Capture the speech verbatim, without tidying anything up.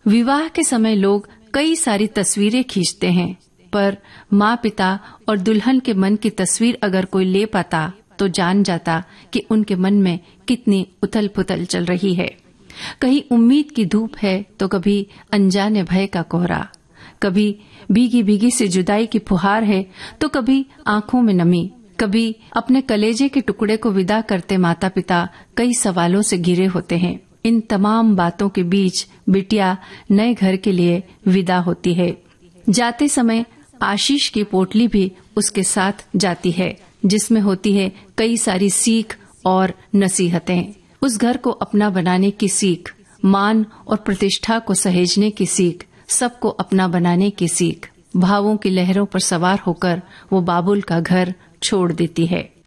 विवाह के समय लोग कई सारी तस्वीरें खींचते हैं, पर माँ पिता और दुल्हन के मन की तस्वीर अगर कोई ले पाता तो जान जाता कि उनके मन में कितनी उथल पुथल चल रही है। कहीं उम्मीद की धूप है तो कभी अनजाने भय का कोहरा, कभी भीगी भीगी से जुदाई की फुहार है तो कभी आंखों में नमी, कभी अपने कलेजे के टुकड़े को विदा करते माता पिता कई सवालों से घिरे होते हैं। इन तमाम बातों के बीच बिटिया नए घर के लिए विदा होती है। जाते समय आशीष की पोटली भी उसके साथ जाती है, जिसमें होती है कई सारी सीख और नसीहतें। उस घर को अपना बनाने की सीख, मान और प्रतिष्ठा को सहेजने की सीख, सबको अपना बनाने की सीख। भावों की लहरों पर सवार होकर वो बाबुल का घर छोड़ देती है।